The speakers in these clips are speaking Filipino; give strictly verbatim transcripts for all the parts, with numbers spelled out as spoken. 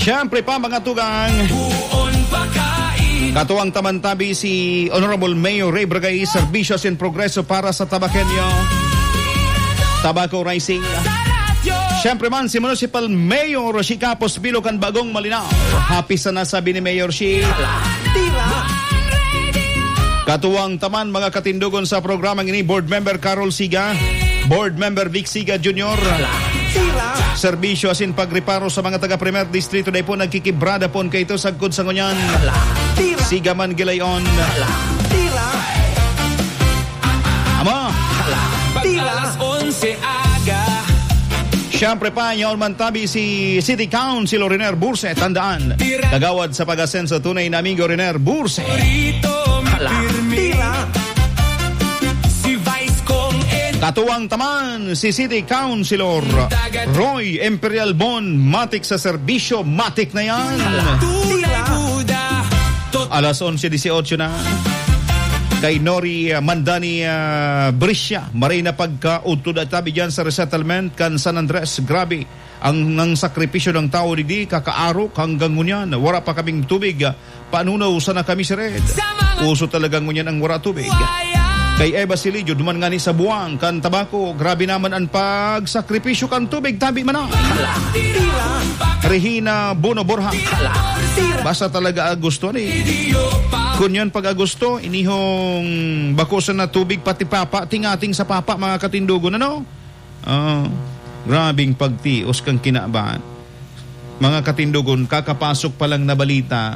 Siyempre pa mga tugang. Katuwang tamantabi si Honorable Mayor Ray Bragay, Serbisyos in Progreso para sa Tabakenyo. Tabaco Rising. Siyempre man si Municipal Mayor si Capos Bilocan Bagong Malinaw. Happy sa nasabi ni Mayor si Katuwang taman mga katindugon sa programang ini, Board Member Carol Siga, Board Member Vic Siga Junior Serbisyo asin pagreparo sa mga taga-Primer Distrito dahil po nagkikibrada po kay ito sagkod sa ngunyan Siga man gilayon Ama Alas onse aga. Siyempre pa, yaon man tabi si City Councilor Riner Burse. Tandaan, kagawad sa pag-asenso tunay na amigo Riner Burse. Katuwang taman si City Councilor Roy Imperial Bon. Matik sa serbisyo, matik na yan. Alas onse dieciocho na. Kay Nori uh, Mandani uh, Briscia, maray na pagka-utod at tabi dyan sa resettlement kan San Andres. Grabe, ang nang sakripisyo ng tao digdi, kakaarok hanggang ngunyan. Wala pa kaming tubig. Paanunaw sana kami si Red. Uso talagang ngunyan ang wala tubig. Kay Eva Silillo, duman nga ni sa buwang kan Tabaco. Grabe naman ang pagsakripisyo kan tubig, tabi man na. Regina Bono Borja. Basta talaga Agosto ni. Kunyon pag Agosto, inihong bakusan na tubig pati papa, tingating sa papa mga katindugon, ano? Uh, grabing pagtios kang kinabaan. Mga katindugon, kakapasok pa lang na balita,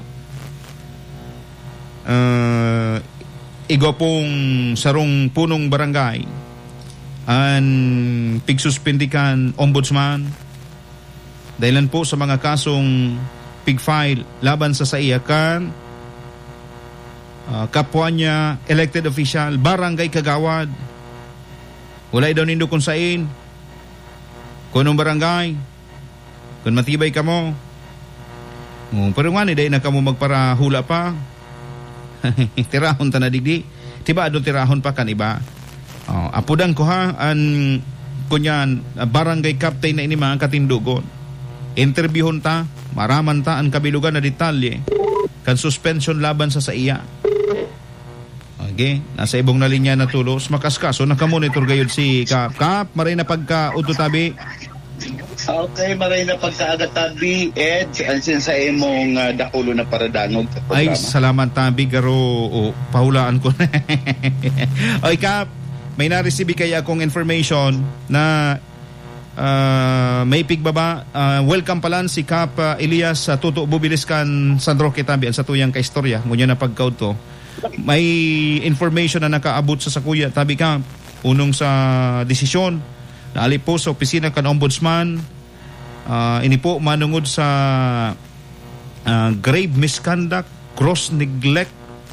uh, igo pong sarong punong barangay, an pigsuspindikan ombudsman, dahilan po sa mga kasong pig-file laban sa saiyakan, Uh, kapwa niya, elected official, barangay kagawad. Walay daw nindo kung sain. Kunong barangay. Kung matibay ka mo. Um, pero nga ni, dahil na ka mo magparahula pa. Tirahon ta na digdi. Tiba, doon tirahon pa kan iba. Uh, apudang ko ha, an kunyan, uh, barangay captain na ini mga katindugon. Interviewon ta, maraman ta ang kabilugan na detalye. Kan suspension laban sa saiya. Okay, nasa ibong na linya na tulos. Makaskaso, nakamonitor gayod si Kap. Kap, maray na pagka-uto-tabi. Okay, maray na pagka-agatabi. Ed, ansin sa imong uh, dakulo na paradangog. Ay, salamat tabi, garo. Oh, pahulaan ko na. Okay, Kap, may na-receive kaya akong information na uh, may pigbaba. Uh, welcome palan si Kap uh, Elias sa uh, Tuto Bubiliskan San Roque tabi. Ang sa tuyang kaistorya. Ngunyan na pagkauto. May information na nakaabot sa sakuya tabi ka unong sa desisyon na ali po sa opisina kan ombudsman, uh, ini po manungod sa uh, grave misconduct, gross neglect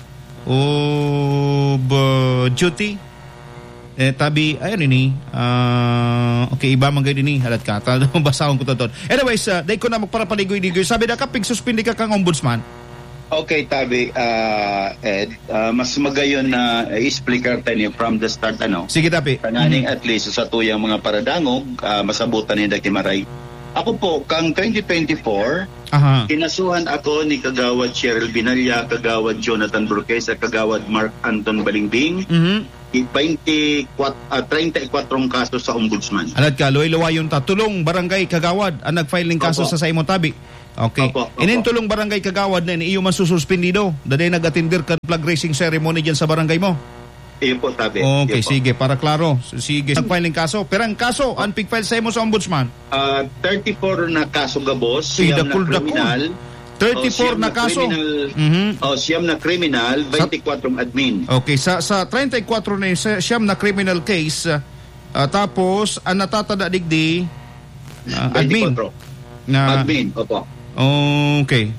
of uh, duty eh, tabi ayun ini uh, okay iba man gayud ini halat ka tal basahon ko to. Anyways, uh, day ko na magparapaligoy-ligoy sabi na kapig suspindi ka kang ombudsman. Okay, Tabi, uh, Ed, uh, mas magayon na uh, i-explicar tayo from the start, ano? Sige, Tabi. Kananing mm-hmm. at least sa tuyang mga paradangog, uh, masabutan ni Daki Maray. Ako po, kang twenty twenty-four, uh-huh. kinasuhan ako ni Kagawad Cheryl Binalya, Kagawad Jonathan Burquez, at Kagawad Mark Anton Balingbing, mm-hmm. twenty-four, uh, thirty-four kaso sa ombudsman. Alat ka, luway-luway yung tatulong barangay Kagawad ang nag-file ng kaso Opo. Sa Saimo Tabi. Okay. Opo, opo. Inin tulong barangay Kagawad na iyo man sususpendido. Daday nag-attender ka flag raising ceremony dyan sa barangay mo. Iyo po, Tabi. Okay, Iyo sige. Po. Para klaro. Sige. Nag-filing kaso. Pero ang kaso, ang pig-file sa mo sa ombudsman? Uh, thirty-four na kaso gabos. Siyam na kriminal. thirty-four na, na kaso? Mm-hmm. O, siyam na kriminal, twenty-four admin. Okay. Sa sa thirty-four na siyam na criminal case, uh, tapos, ang natatada digdi, uh, admin. Na, admin, opo. Okay.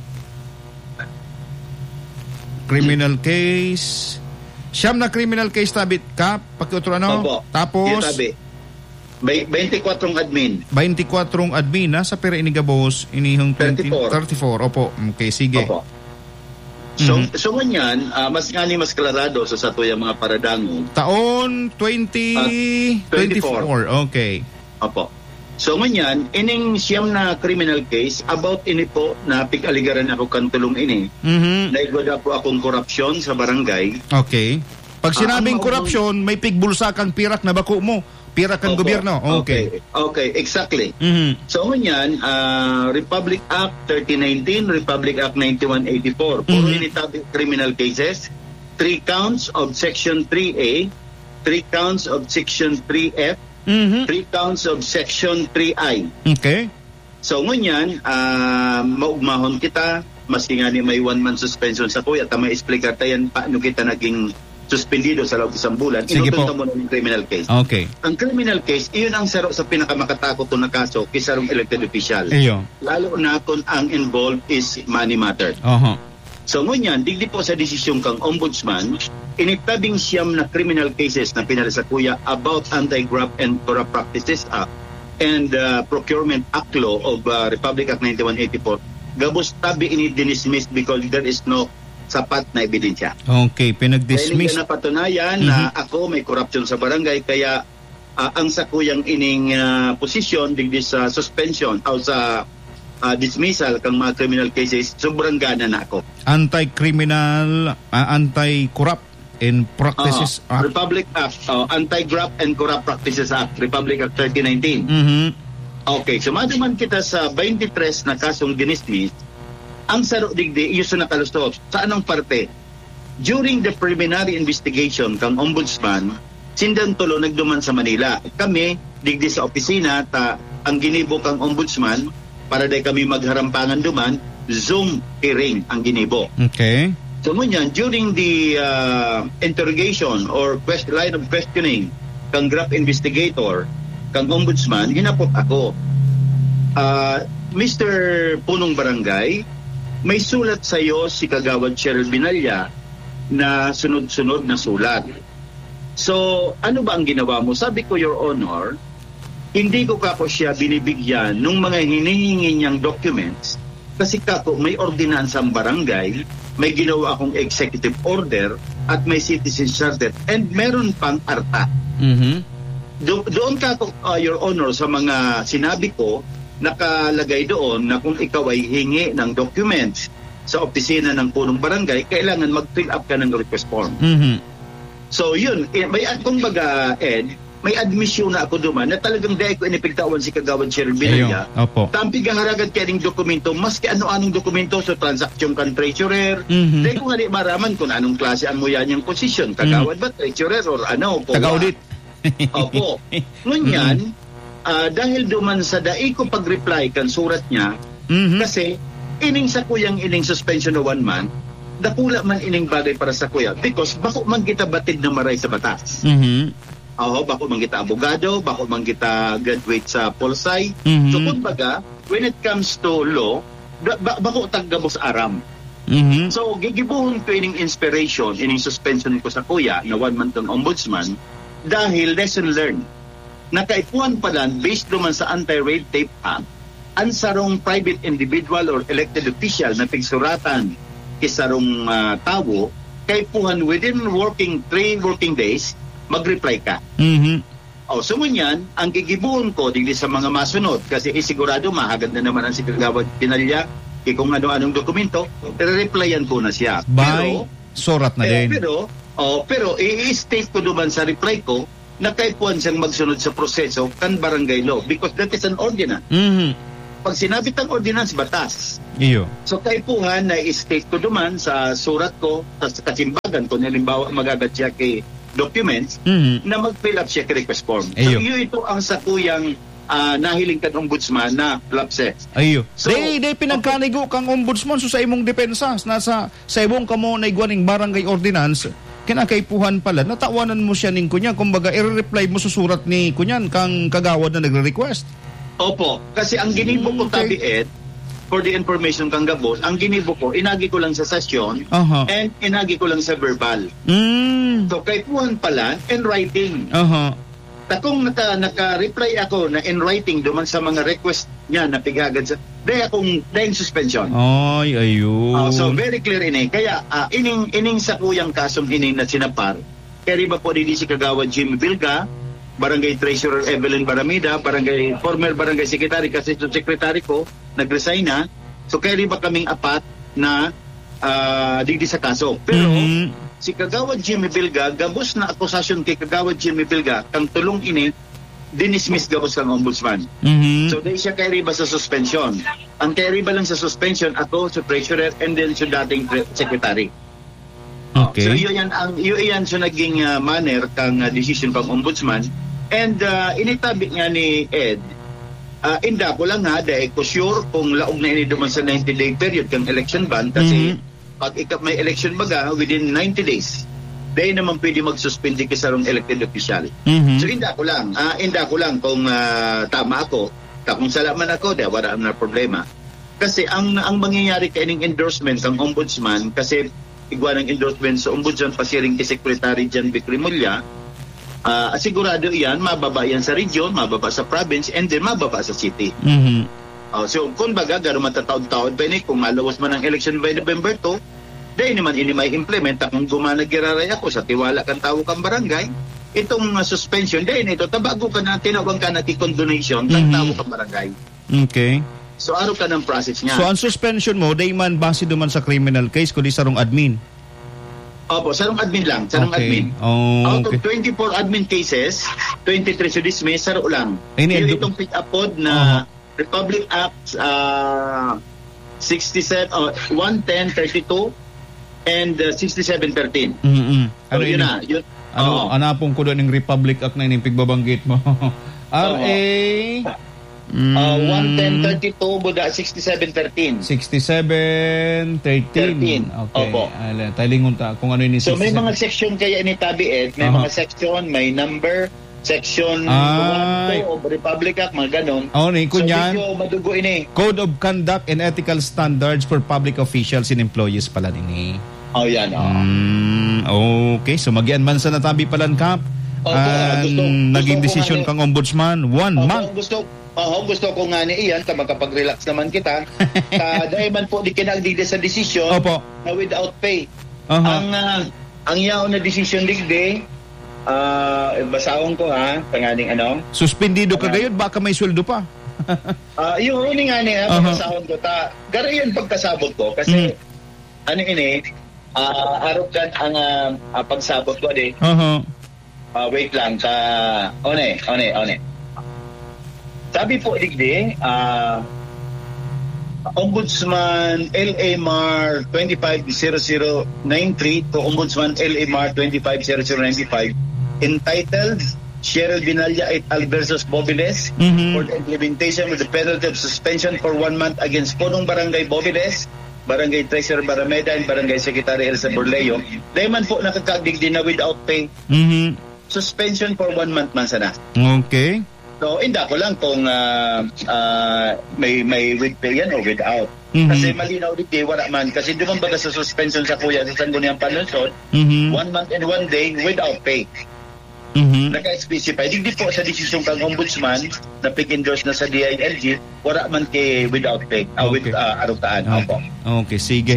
Criminal case. Siyam na criminal case tabit ka. Pakiutro ano? Opo. Tapos? twenty-four admin. twenty-four admin na sa pera inigabos. Inihong thirty-four. thirty-four. Opo. Okay, sige. Opo. So, mm-hmm. so ganyan, uh, mas nga ni mas klarado sa sato yung mga paradango. Taon twenty twenty-four. Uh, okay. Opo. So nganyan, ining siyam na criminal case about ini po na pig-aligaran ako kantulong ini. Mm-hmm. Naigoda po akong korupsyon sa barangay. Okay. Pag sinabing uh, korupsyon, may pigbulsa kang pirak na bako mo. Pirak kang gobyerno. Okay. Okay, okay, exactly. Mm-hmm. So nganyan, uh, Republic Act thirteen nineteen, Republic Act ninety-one eighty-four. Puro mm-hmm. ini criminal cases. Three counts of Section three A, three counts of Section three F, mm-hmm. three counts of Section three I. Okay. So ngunyan, uh, maugmahon kita, maski nga ni may one-month suspension sa kuya, ta may explicar tayan paano kita naging suspendido sa loob isang bulan. Inutunta mo ng criminal case. Okay. Ang criminal case, iyon ang saro sa pinakamakatakot na kaso kisarong elected official. Iyo. Lalo na kung ang involved is money matter. Uh-huh. So ngunyan, digdi po sa desisyon kang ombudsman, initabing siyam na criminal cases na pinala sa kuya about Anti-Graft and Corrupt Practices Act and uh, Procurement Act Law of uh, Republic Act ninety-one eighty-four. Gabos tabi ini dinismiss because there is no sapat na ebidensya. Okay, pinag-dismiss. Kaya na patunayan mm-hmm. na ako may corruption sa barangay, kaya uh, ang sa kuyang ining uh, posisyon digdi sa suspension o sa Uh, dismissal kang mga criminal cases, sobrang gana na ako. Anti-criminal, uh, anti-corrupt and practices uh, act. Republic Act, uh, Anti-Graft and Corrupt Practices Act, Republic Act thirteen nineteen. Mm-hmm. Okay, sumadaman kita sa twenty-three na kasong dinismiss, ang saro digdi, iyo sa nakalustot. Sa anong parte? During the preliminary investigation kang ombudsman, sindan tulo nagduman sa Manila. Kami, digdi sa opisina, ta, ang ginibo kang ombudsman, para day kami magharampangan duman, Zoom hearing ang ginibo. Okay. So ngunyan, during the uh, interrogation or quest- line of questioning kang graft investigator, kang ombudsman, hinapot ako. Uh, Mister Punong Barangay, may sulat sa iyo si Kagawad Cheryl Binalya na sunod-sunod na sulat. So, ano ba ang ginawa mo? Sabi ko, Your Honor, hindi ko kako siya binibigyan ng mga hinihingi niyang documents kasi kako may ordinansang barangay, may ginawa akong executive order at may citizen charter and meron pang arta. Mm-hmm. Do- doon kako, uh, Your Honor, sa mga sinabi ko, nakalagay doon na kung ikaw ay hingi ng documents sa opisina ng punong barangay, kailangan mag-fill up ka ng request form. Mm-hmm. So yun, eh, may atong baga, Ed, may admission na ako duman na talagang dahil ko inipigtawan si Kagawad Cheryl Binalya. Opo. Tampig ang haragat kaning dokumento, maski ano-anong dokumento sa so transaction kan treasurer. Mm-hmm. Dahil ko nga di maraman kung anong klase ang muya niyang position. Kagawad mm-hmm. ba, treasurer or ano? Kag-audit. Opo. Ngunyan, mm-hmm. uh, dahil duman sa dai ko pag-reply kan surat niya, mm-hmm. kasi ining sa kuyang ining suspension na one month, dakula man ining bagay para sa kuya because bako man kita batid na maray sa batas. Mm-hmm. Oo, bako man kita abogado, bako man kita graduate sa Polsai. Mm-hmm. So kumbaga, when it comes to law, ba- bako taggabos aram. Mm-hmm. So gigibuhon ko ining inspiration, ining suspension ko sa kuya na one month ng ombudsman dahil lesson learned. Nakaipuan pa lang based naman sa Anti-Red Tape Act, ang sarong private individual or elected official na pigsuratan isarong uh, tawo, kaipuhan within working three working days, mag-reply ka. Mm-hmm. O, so ngunyan, ang gigibuon ko digdi sa mga masunod kasi isigurado mahagad na naman ang si Kagawad Binalya kaya kung ano-anong dokumento, re-replyan ko na siya. By surat na eh, din. Pero, oh, pero i-state ko duman sa reply ko na kaipuan siyang magsunod sa proseso kan barangay law because that is an ordinance. Mm-hmm. Pag sinabi tang ordinance, batas. Iyo. So kaipuhan na i-state ko duman sa surat ko sa kasimbagan kung halimbawa magagat siya kay documents mm-hmm. na mag-fill up siya request form. Ayo. So iyo ito ang sakuyang uh, nahiling kan ombudsman na lapse. Ayo. So, day day pinagkanigo kang ombudsman so sa imong depensa nasa sa imong kamo na igwaning barangay ordinance kinakaipuhan pala natawanan mo siya ning kunya kumbaga i-reply mo sa surat ni kunyan kang kagawad na nagre-request. Opo, kasi ang ginibo ko okay. tabi Ed, for the information kang gabos, ang ginibo ko, inagi ko lang sa session uh-huh. and inagi ko lang sa verbal. Mm. So, kay puhan pala, in writing. Uh-huh. Takong naka, naka-reply ako na in writing duman sa mga request niya na pigagad sa, dahil akong, dahil suspension. Ay, ayun. Uh, so, very clear ini. Kaya, uh, ining, ining sa kuyang kasong ining na sinapar, kaya ba po din si Kagawad Jimmy Vilga, Barangay Treasurer Evelyn Baramida, Barangay former Barangay Secretary kasi yung Secretary ko nag-resign na. So kaya ba kaming apat na uh, digdi sa kaso. Pero mm-hmm. si Kagawad Jimmy Bilga, gabos na akusasyon kay Kagawad Jimmy Bilga, kang tulong ini, dinismiss gabos kang ombudsman. Mm-hmm. So dahil siya kay Riba sa suspension. Ang kay Riba lang sa suspension, ako sa treasurer and then sa dating secretary. Okay. So yun yan, ang, yun yan so naging uh, manner kang uh, decision pang ombudsman. And uh, initabi nga ni Ed, uh, inda ko lang ha, dahil ko sure kung laog na ini duman sa ninety day period kang election ban, kasi mm-hmm. pag ikap may election baga, within ninety days, dahil naman pwede mag-suspend ka sa rong elected official. Mm-hmm. So inda ko lang, uh, inda ko lang kung uh, tama ako, kung salaman ako, dahil wala na problema. Kasi ang ang mangyayari kaining endorsement ng ombudsman, kasi igwa ng endorsement sa ombudsman pasiring kay Secretary Jan Bicrimulya, uh, asigurado yan, mababa yan sa region, mababa sa province, and then mababa sa city. Mm-hmm. Uh, so kung baga, gano'n matataod-taod pa ini, kung malawas man ang election by November two, dahil naman ini may implement, kung gumanagiraray ako sa tiwala kang tao kang barangay, itong uh, suspension, dahil ito, tabago ka na, tinawag ka na condonation ng mm-hmm. tao kang barangay. Okay. So, araw ka ng process niya. So, ang suspension mo, day man base duman sa criminal case, kundi sarong admin? Opo, sarong admin lang. Sarong okay. admin. Oh, Out okay. of twenty-four admin cases, twenty-three so dismiss, saro lang. Yung itong pick-up-pod na uh-huh. Republic Act uh, sixty-seven, uh, one ten thirty-two and uh, sixty-seven thirteen. Mm-hmm. So, ano yun na. Yun, ano, uh-huh. Anapong ko doon ng Republic Act na yung pigbabanggit mo? R A... Uh-huh. Mm. Uh, one ten thirty-two buda sixty-seven thirteen. sixty-seven thirteen. Okay. Opo. Ala, talingon ta kung ano ini. So may mga section kaya ni Tabi Ed, may uh-huh. mga section, may number, section one of Republic Act, mga ganon. Oh, ni kunyan. So madugo ini. Code of Conduct and Ethical Standards for Public Officials and Employees pala nini. Oh, yan. Oh. Mm, okay, so magian man sa natabi palan kap. Oh, uh, gusto, naging gusto decision kang ombudsman one oh, month. Gusto Oo, gusto ko nga ni Ian, ta makapag-relax naman kita. Ta dahil man po di kinagdigde sa decision Opo. na without pay. Uh-huh. Ang uh, ang yaon na decision digde, ah uh, basahon ko ha, panganing ano? Suspendido ka gayud, baka may sweldo pa. Ah, uh, yung uni nga ni ha, uh-huh. basahon ko ta. Garayon pagkasabot ko kasi mm. ano ini, ah uh, arogan ang uh, pagsabot ko di. Uh-huh. Uh, wait lang ka. One, one, one. Sabi po digdi, uh, Ombudsman L A M A R twenty-five zero zero nine three to Ombudsman L A M A R twenty-five zero zero nine five entitled Cheryl Binalya et al. Versus Bobiles mm-hmm. for the implementation with the penalty of suspension for one month against Punong Barangay Bobiles, Barangay Treasurer Barameda, and Barangay Secretary Elsa Borleo. Dahil man po nakakagdigdi na without pay. Mm-hmm. Suspension for one month man sana. Okay. So, inda ko lang kung uh, uh, may may with pay yan o without. Mm-hmm. Kasi malinaw dito, wala man. Kasi di man baga sa suspension sa kuya sa Sangguniang Panunsod, mm-hmm. one month and one day without pay. Mm-hmm. Naka-specify. Hindi po sa desisyon kang ombudsman na pig-endorse na sa D I L G, wala man kay without pay, uh, okay. with uh, arutaan. Okay. okay, sige.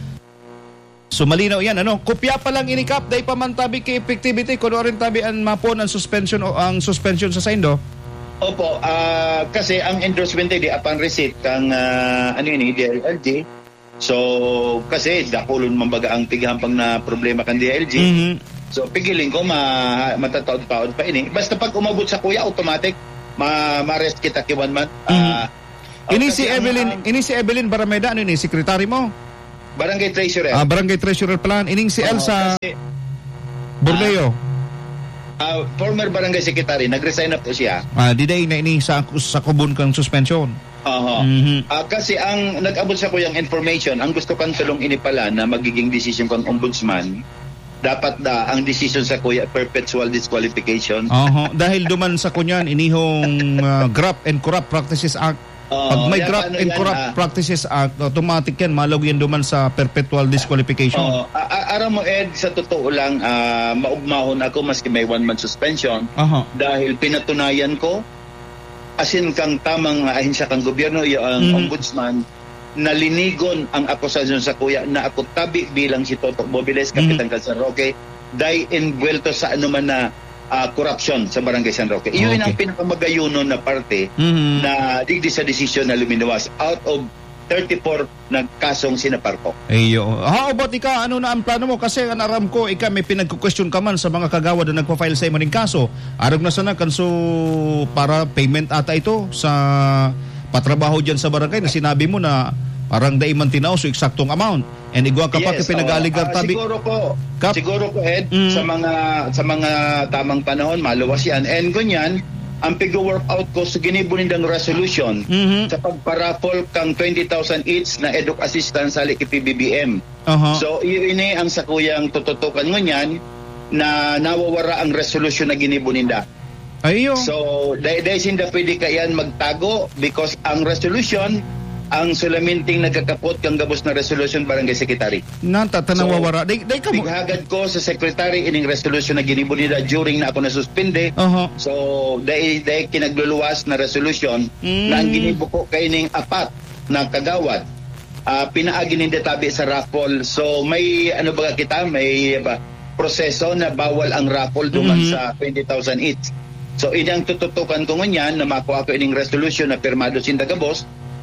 So malinaw yan, ano? Kopya pa lang inikap, dahil pa man tabi kay effectivity, kung rin tabi ang mapon ang suspension o ang suspension sa saindo. Opo, uh, kasi ang endorsement ay di upon receipt kang uh, ano yun, D I L G. So, kasi dakulon mambaga ang tigahampang na problema kang D I L G. Mm-hmm. So, pigilin ko ma matataod-taod pa ini. Basta pag umabot sa kuya, automatic ma ma-arrest kita kiwan man. Mm-hmm. Uh, ini si Evelyn, ang, ini si Evelyn Barameda, ano ni secretary mo? Barangay Treasurer. Ah, Barangay Treasurer plan. Ining si Elsa uh, Borleo. Uh, Uh, former barangay secretary, nag-resign na po siya. Ah, di day na ini sa, sa kubon kang suspension. Uh-huh. Mm-hmm. Uh, kasi ang nag-abot sa ko yung information, ang gusto kang tulong ini pala na magiging decision kang ombudsman, dapat da ang decision sa kuya perpetual disqualification. Uh-huh. Dahil duman sa kunyan, inihong uh, Graft and Corrupt Practices Act. Uh, Pag may Graft and yan, Corrupt uh, Practices Act, automatic yan, malaw yan duman sa perpetual disqualification. Uh, uh, aram mo Ed, sa totoo lang, uh, maugmahon ako maski may one month suspension uh-huh. dahil pinatunayan ko, asin kang tamang ahensya kang gobyerno, yung mm-hmm. ombudsman, nalinigon ang akusasyon sa kuya na ako tabi bilang si Toto Bobiles, Kapitan mm-hmm. Calzar Roque, dahil inbuelto sa anuman na uh, corruption sa Barangay San Roque. Iyon okay. ang pinakamagayunon na parte mm-hmm. na digdi sa desisyon na luminawas out of thirty-four na kasong sinaparko. Ayo. How about ika, ano na ang plano mo? Kasi ang aram ko, ika may pinag-question ka man sa mga kagawad na nagpa-file sa imo ning kaso. Arag na sana kanso para payment ata ito sa patrabaho dyan sa barangay na sinabi mo na parang daiman tinaw so eksaktong amount. And igwa ka pa yes, pinag-aligar uh, tabi. Siguro ko, Kap? siguro ko Ed, mm. sa mga sa mga tamang panahon maluwas yan. And kunyan, ang pig-work out ko sa ginibunindang resolution mm-hmm. sa pagparapol kang twenty thousand each na eduk assistance sa P B B M. Uh-huh. So, yun ang sakuyang tututukan ngunyan na nawawara ang resolution na ginibuninda. Ayo. So, dahil sinda pwede ka yan magtago because ang resolution ang sulaminting nagkakapot kang gabos na resolution barangay secretary. Nanta tanawawara. So, day, day ka mo. Bighagad ko sa secretary ining resolution na ginibunida during na ako nasuspinde. Uh-huh. So, day, day kinagluluwas na resolution mm. na ang ginibuko kay ining apat na kagawad. Uh, pinaagi ng detabi sa raffle. So, may ano ba kita? May ba, proseso na bawal ang raffle duman mm-hmm. sa twenty thousand each. So, inyang tututukan ko ngunyan na makuha ko ining resolution na pirmado sinda gabos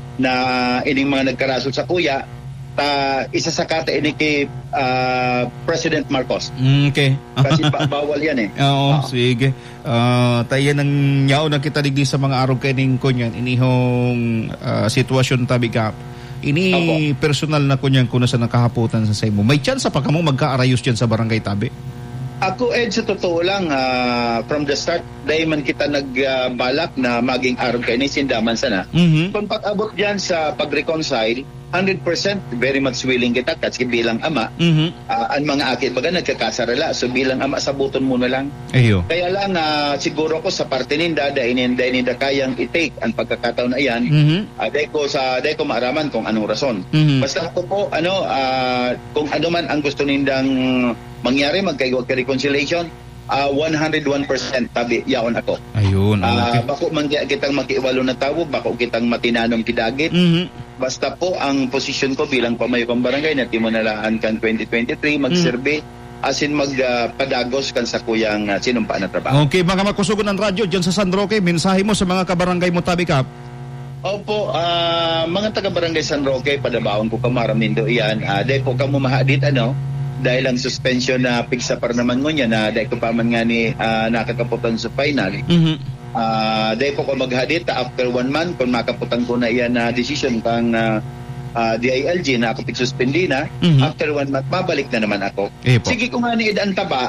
na ining mga nagkaraso sa kuya ta isa sa kata ini kay uh, President Marcos. Okay. Kasi ba- bawal yan eh. Oo, uh, sige. Uh, tayo nang yaw na kita digdi sa mga araw kining kunyan inihong uh, sitwasyon tabi ka. Ini Opo. Personal na kunyan kuno sa nakahaputan sa saymo. May chance pa kamo magkaarayos diyan sa barangay tabi? Ako, Ed, sa totoo lang, uh, from the start, dahil man kita nagbalak uh, na maging araw kayo ni Sindaman sana. Mm-hmm. Kung pag-abot dyan sa pag-reconcile, one hundred percent very much willing kita kasi bilang ama, mm-hmm. uh, ang mga akit baga nagkakasarala. So bilang ama, sabuton muna lang. Ayo. Kaya lang, uh, siguro ko sa parte ninda, dahil ninda kayang i-take ang pagkakataon na yan, mm-hmm. uh, dahil ko sa dahil ko maaraman kung anong rason. Mm-hmm. Basta ako po, ano, uh, kung ano man ang gusto nindang mangyari, magkaiwag ka reconciliation, uh, one hundred one percent tabi, yaon ako. Ayun, okay. Uh, bako man kitang makiiwalo na tao, bako kitang matinanom kidagit. Mm-hmm. Basta po, ang posisyon ko bilang pamayo kong barangay na timonalaan kan twenty twenty-three, mag-survey, mm-hmm. as in magpadagos uh, kan sa kuyang uh, sinumpa na trabaho. Okay, mga makusugon ng radyo dyan sa San Roque, mensahe mo sa mga kabarangay mo tabi kap? Opo, uh, mga taga-barangay San Roque, padabawang ko kamaramin do iyan. Uh, dahil po kamo mahadit, ano, dahil ang suspension na pigsa par naman ngunyan na dahil ko pa man nga ni uh, nakakaputan sa final. Mm-hmm. Uh, dahil ko ko maghadit after one month kung makaputan ko na iyan na decision pang uh, uh, D I L G na ako pigsuspendi na. Mm-hmm. After one month, mabalik na naman ako. Eh, sige ko nga ni Ed ang taba.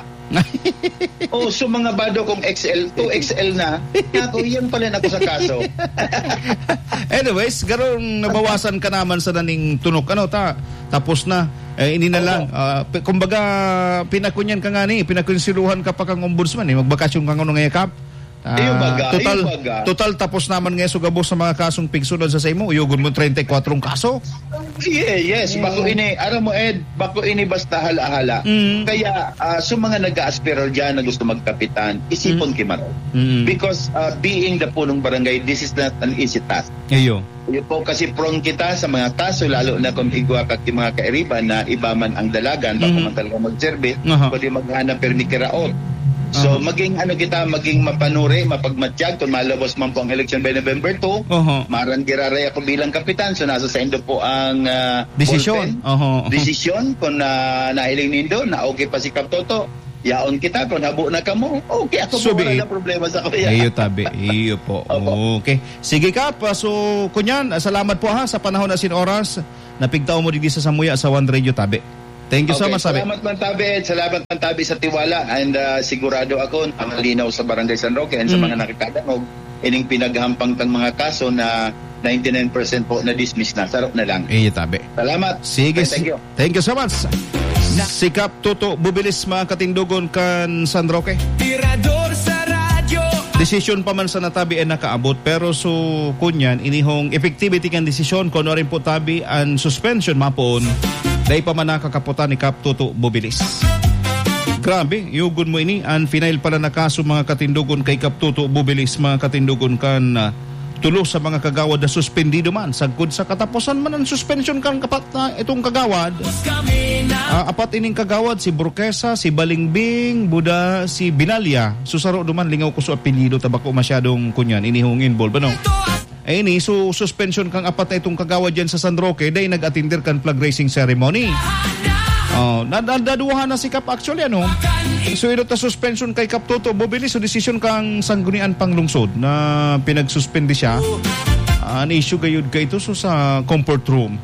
Oh, so mga bado kong X L, two X L na. Ako, yan pala na ako sa kaso. Anyways, garong nabawasan ka naman sa naning tunok. Ano, ta? Tapos na. Eh, hindi na lang. Uh, kumbaga, pinakunyan ka nga ni. Pinakunsiluhan ka pa kang ombudsman. Eh. Magbakasyon ka nga nung ngayakap. Uh, baga, total, baga. total tapos naman ngayon sugabos sa mga kasong pigsunod sa saymo. Uyugon mo thirty-four kaso. Yeah, yes, bako ini, aram mo Ed, bako ini basta hala-hala. Mm. Kaya uh, sa mga nag-aaspiral dyan na gusto magkapitan, isipon mm. kimaro. Mm. Because uh, being the punong barangay, this is not an easy task. Ayo. Yun po kasi prone kita sa mga kaso, lalo na kung igwa ka mga kairiban na iba man ang dalagan, bako mm. man talaga mag-service, uh-huh. pwede maghanap permi kiraot. So, uh-huh. maging ano kita, maging mapanuri, mapagmatsyag, kung malabos man po ang election by November two, uh-huh. maran giraray ako bilang kapitan, so nasa sa indo po ang uh, desisyon. Uh-huh. Desisyon, kung uh, nahiling nindo, na okay pa si Kap Toto, yaon kita, kung habo na ka mo, okay, ako so, po wala na problema sa kuya. Iyo tabi, iyo po. Okay. Sige Kap, so kunyan, salamat po ha sa panahon na sin oras, napigtao mo dito sa Samuya sa One Radio tabi. Thank you okay, so much, Tabi. Salamat man, Tabi. Salamat man, Tabi, sa tiwala. And uh, sigurado ako, ang malinaw sa Barangay San Roque and mm. sa mga nakikadangog, ining pinaghampang tang mga kaso na ninety-nine percent po na dismiss na. Sarap na lang. Iya, Tabi. Salamat. Sige. Okay, thank you. Thank you so much. Sikap Tuto Bubilis, mga katindugon kan San Roque. Tirador sa radyo. Desisyon pa man sa natabi ay nakaabot, pero so kunyan, inihong effectivity kan desisyon, kuno rin po Tabi, ang suspension mapon, dahil pa man nakakaputan ni Kap Tuto Bubilis. Grabe, yugon mo ini. Ang final pala na kaso mga katindugon kay Kap Tuto Bubilis, mga katindugon kan uh, tulo sa mga kagawad na suspendido man. Sagkod sa katapusan man ang suspension kang kapat na itong kagawad. Uh, apat ining kagawad, si Burquesa, si Balingbing, Buda, si Binalya. Susaro duman, lingaw ko sa apelido, tabako masyadong kunyan, inihong involved, ano? Ay ini, so suspension kang apat na itong kagawad dyan sa San Roque, dahil nag-attender kan flag raising ceremony. Oh, nadaduhan na si Kap actually, ano? So ito ta suspension kay Kap Toto Bobilis, so decision kang sanggunian panglungsod na pinagsuspende siya. An uh, issue gayud kay ito so sa comfort room.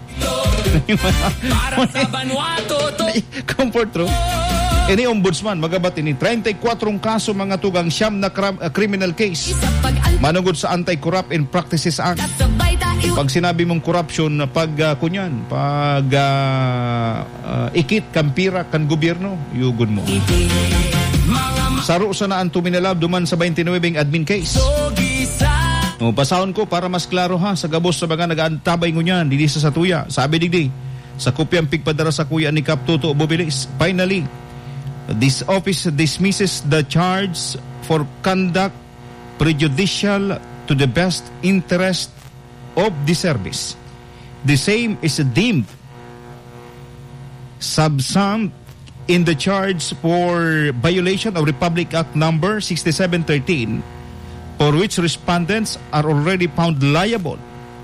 Comfort room. Ini ombudsman magabat ini thirty-four kaso mga tugang siyam na kram, uh, criminal case. Manungod sa Anti-Corrupt and Practices Act. Pag sinabi mong corruption, pag uh, kunyan, pag uh, uh, ikit, kampira, kan gobyerno, yugod mo. Saro sa naan tuminalab duman sa twenty-nine admin case. O, pasahon ko para mas klaro ha, sa gabos sa mga nag-aantabay ngunyan, dili sa satuya. Sabi digdi, sa kopyang pigpadara sa kuya ni Kap Toto Bobilis, finally, this office dismisses the charge for conduct prejudicial to the best interest of the service. The same is deemed subsumed in the charge for violation of Republic Act number sixty-seven thirteen, for which respondents are already found liable.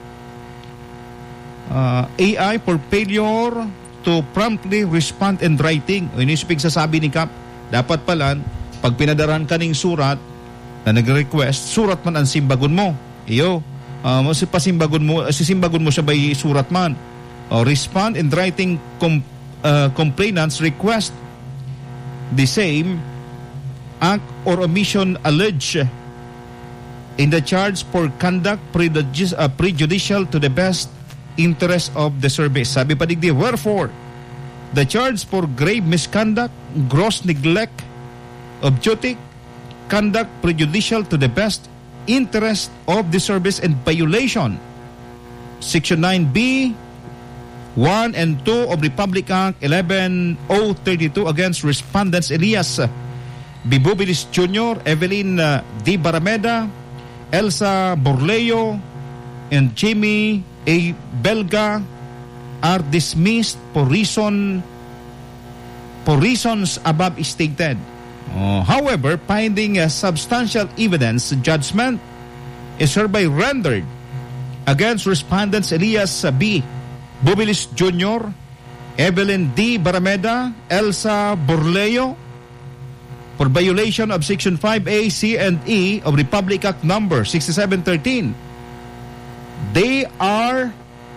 Uh, A I for failure to promptly respond in writing. O inisipig sasabi ni Kap, dapat pala, pag pinadaran ka ng surat na nag-request, surat man ang simbagon mo. Iyo, uh, pasimbagon mo, sisimbagon mo siya by surat man. O respond in writing com, uh, complainant's request. The same act or omission alleged in the charge for conduct prejudici- uh, prejudicial to the best interest of the service. Sabi pa digdi, wherefore, the charge for grave misconduct, gross neglect of duty, conduct prejudicial to the best interest of the service and violation, Section nine B, one and two of Republic Act eleven oh thirty-two against respondents Elias B. Bobilis Junior, Evelyn uh, D. Barameda, Elsa Borleo, and Jimmy A. Belga are dismissed for reason for reasons above stated. Uh, however, finding a substantial evidence, judgment is hereby rendered against respondents Elias B. Bobilis Junior, Evelyn D. Barameda, Elsa Borleo for violation of Section five A, C, and E of Republic Act number sixty-seven thirteen. They are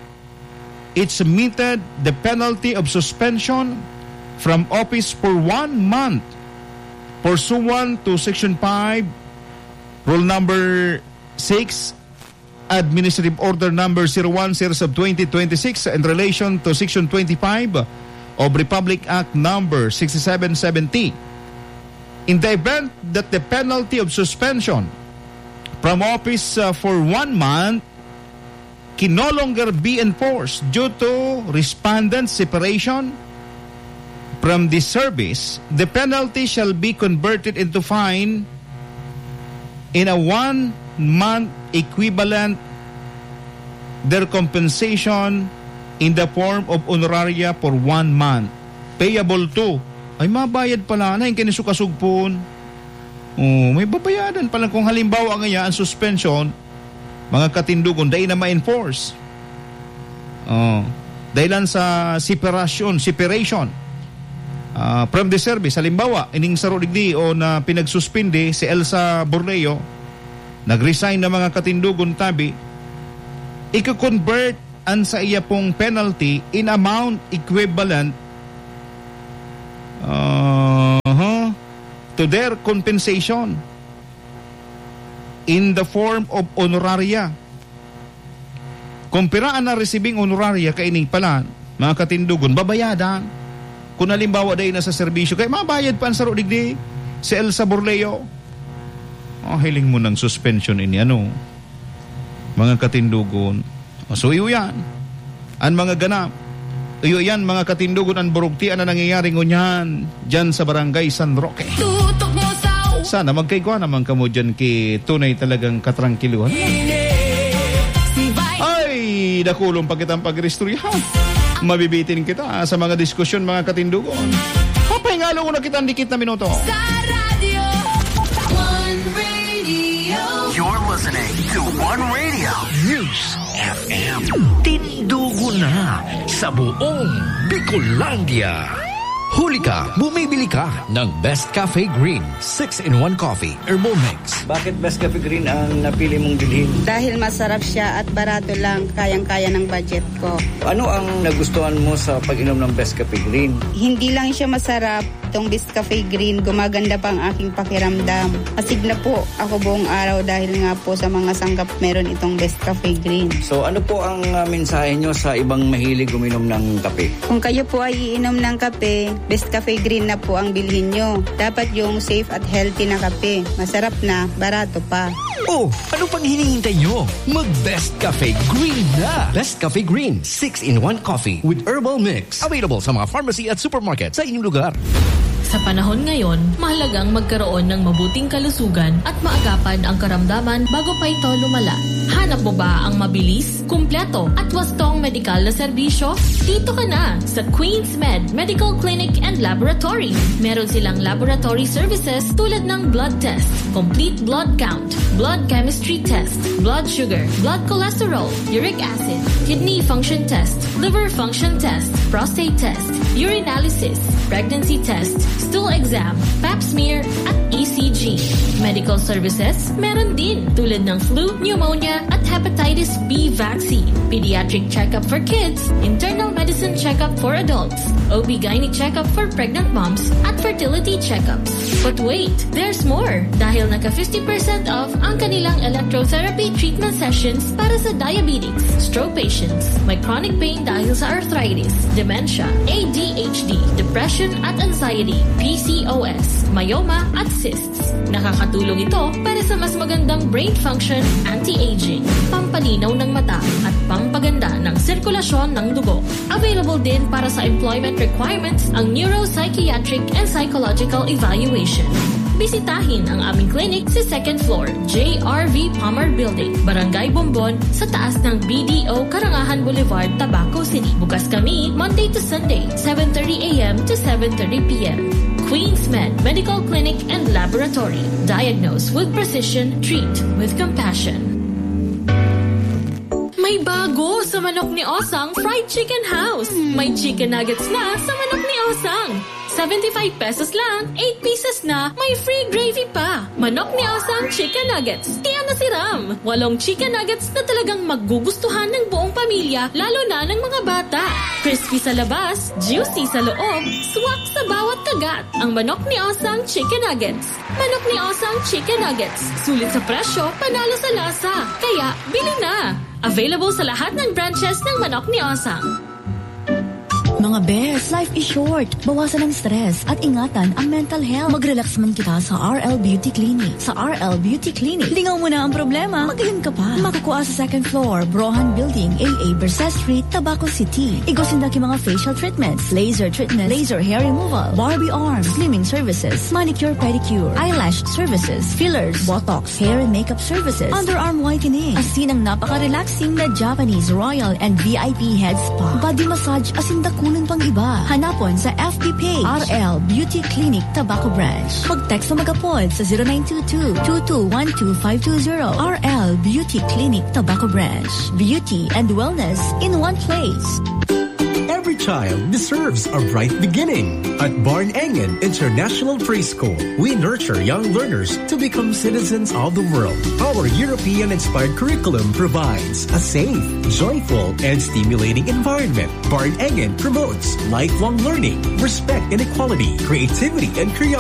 it submitted the penalty of suspension from office for one month pursuant to Section five, Rule number six, Administrative Order number zero one series of twenty twenty-six in relation to Section twenty-five of Republic Act number sixty-seven seventy. In the event that the penalty of suspension from office uh, for one month can no longer be enforced due to respondent separation from the service, the penalty shall be converted into fine in a one-month equivalent their compensation in the form of honoraria for one month. Payable to. Ay, mabayad pala na yung kinisukasugpon. Oh, may babayadan pala kung halimbawa nga ang suspension, mga katindugon, dahil na ma-enforce. Oh, dahilan sa separation, separation uh, from the service. Halimbawa, ining sarodigdi o na pinagsuspindi si Elsa Borleo, nag-resign na mga katindugon tabi, i-convert ang sa iya pong penalty in amount equivalent uh, to their compensation in the form of honoraria. Kung piraan na receiving honoraria kaining pala, mga katindugon, babayadan. Kung halimbawa dahil na sa serbisyo, kaya mabayad pa ang saro digdi si Elsa Borleo. Oh, hiling mo ng suspension ini ano, mga katindugon. Oh, so iyo yan. Ang mga ganap. Iyo yan, mga katindugon, ang burugtian na nangyayari ngunyan dyan sa barangay San Roque. Tutok mo sa sana magkaigwa naman kamo dyan ki tunay talagang katrangkiluhan. Ay, dakulong pa kitang pag-restoryahan. Mabibitin kita sa mga diskusyon, mga katindugon. Papahingalo ko na kitang dikit na minuto. Sa Radio One Radio. You're listening to One Radio News F M. Tindugo na sa buong Bicolandia. Huli ka, bumibili ka ng Best Cafe Green six in one Coffee Herbal Mix. Bakit Best Cafe Green ang napili mong bilhin? Dahil masarap siya at barato lang, kayang-kaya ng budget ko. Ano ang nagustuhan mo sa pag-inom ng Best Cafe Green? Hindi lang siya masarap, itong Best Cafe Green, gumaganda pa ang aking pakiramdam. Asig na po ako buong araw dahil nga po sa mga sanggap meron itong Best Cafe Green. So ano po ang uh, mensahe nyo sa ibang mahilig uminom ng kape? Kung kayo po ay iinom ng kape, Best Cafe Green na po ang bilhin nyo. Dapat yung safe at healthy na kape. Masarap na, barato pa. Oh, ano pang hinihintay nyo? Mag-Best Cafe Green na! Best Cafe Green six in one Coffee with Herbal Mix. Available sa mga pharmacy at supermarket sa inyong lugar. Sa panahon ngayon, mahalagang magkaroon ng mabuting kalusugan at maagapan ang karamdaman bago pa ito lumala. Hanap mo ba ang mabilis, kumpleto at wastong medikal na serbisyo? Dito ka na sa Queen's Med Medical Clinic and Laboratory. Meron silang laboratory services tulad ng blood test, complete blood count, blood chemistry test, blood sugar, blood cholesterol, uric acid, kidney function test, liver function test, prostate test, urinalysis, pregnancy test, stool exam, pap smear, at E C G. Medical services, meron din tulad ng flu, pneumonia, at hepatitis B vaccine, pediatric checkup for kids, internal medicine checkup for adults, O B G Y N checkup for pregnant moms, at fertility checkups. But wait, there's more! Dahil naka fifty percent off ang kanilang electrotherapy treatment sessions para sa diabetics, stroke patients, may chronic pain dahil sa arthritis, dementia, A D H D, depression at anxiety, P C O S, myoma at cysts. Nakakatulong ito para sa mas magandang brain function, anti-aging, pampalinaw ng mata at pampaganda ng sirkulasyon ng dugo. Available din para sa employment requirements ang neuropsychiatric and psychological evaluation. Bisitahin ang aming clinic sa second floor, J R V Palmer Building, Barangay Bombon, sa taas ng B D O Karangahan Boulevard, Tabaco City. Bukas kami Monday to Sunday, seven thirty a m to seven thirty p m Queen's Med Medical Clinic and Laboratory. Diagnose with precision, treat with compassion. May bago sa Manok ni Osang Fried Chicken House. May chicken nuggets na sa Manok ni Osang. seventy-five pesos lang, eight pieces na, may free gravy pa. Manok ni Osang Chicken Nuggets. Kaya nasiram. Walong chicken nuggets na talagang magugustuhan ng buong pamilya, lalo na ng mga bata. Crispy sa labas, juicy sa loob, swak sa bawat kagat. Ang Manok ni Osang Chicken Nuggets. Manok ni Osang Chicken Nuggets. Sulit sa presyo, panalo sa lasa. Kaya, bili na! Available sa lahat ng branches ng Manok ni Osang. Mga bes, life is short. Bawasan ang stress at ingatan ang mental health. Mag-relax man kita sa R L Beauty Clinic. Sa R L Beauty Clinic, lingaw mo na ang problema, magaling ka pa. Makukuha sa second floor, Brohan Building, A A Bersa Street, Tabaco City. Igosindaki mga facial treatments, laser treatments, laser hair removal, Barbie arms, slimming services, manicure pedicure, eyelash services, fillers, botox, hair and makeup services, underarm whitening, asin ang napaka-relaxing na Japanese Royal and V I P head spa, body massage, asin dakunan pang iba. Hanapon sa F B page, R L Beauty Clinic, Tabaco Branch. Mag-text o mag-apod sa zero nine two two, two two one two five two zero. R L Beauty Clinic, Tabaco Branch. Beauty and wellness in one place. Every child deserves a bright beginning. At Barn Engen International Preschool, we nurture young learners to become citizens of the world. Our European-inspired curriculum provides a safe, joyful, and stimulating environment. Barn Engen promotes lifelong learning, respect and equality, creativity and curiosity.